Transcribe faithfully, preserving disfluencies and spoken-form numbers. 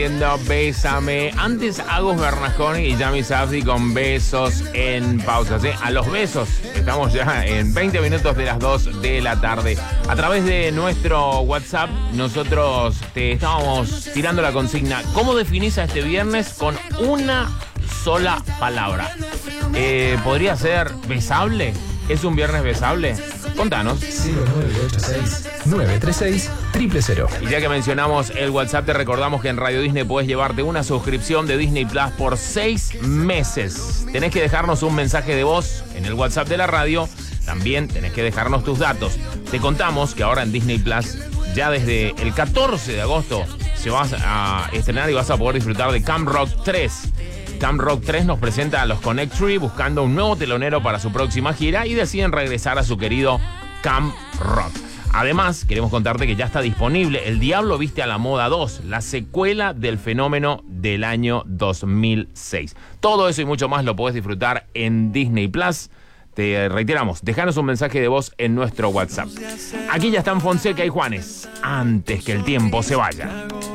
Bésame. Antes Agus Bernasconi y Yami Safdie con Besos en Pausas, ¿eh? A los besos. Estamos ya en veinte minutos de las dos de la tarde. A través de nuestro WhatsApp, nosotros te estábamos tirando la consigna. ¿Cómo definís a este viernes con una sola palabra? Eh, ¿Podría ser besable? ¿Es un viernes besable? Contanos. cero nueve ocho seis, nueve tres seis, cero cero cero. Y ya que mencionamos el WhatsApp, te recordamos que en Radio Disney puedes llevarte una suscripción de Disney Plus por seis meses. Tenés que dejarnos un mensaje de voz en el WhatsApp de la radio. También tenés que dejarnos tus datos. Te contamos que ahora en Disney Plus, ya desde el catorce de agosto, se va a estrenar y vas a poder disfrutar de Camp Rock tres. Camp Rock tres nos presenta a los Connect Tree buscando un nuevo telonero para su próxima gira y deciden regresar a su querido Camp Rock. Además, queremos contarte que ya está disponible El Diablo Viste a la Moda dos, la secuela del Fenómeno del año dos mil seis. Todo eso y mucho más lo podés disfrutar en Disney Plus. Te reiteramos, dejanos un mensaje de voz en nuestro WhatsApp. Aquí ya están Fonseca y Juanes, antes que el tiempo se vaya.